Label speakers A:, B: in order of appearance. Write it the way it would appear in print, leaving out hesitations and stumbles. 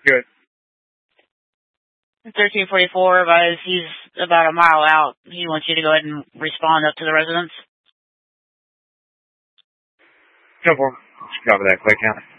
A: Good.
B: 1344, advise he's about a mile out. He wants you to go ahead and respond up to the residence.
A: No problem. Let's cover that quick, County.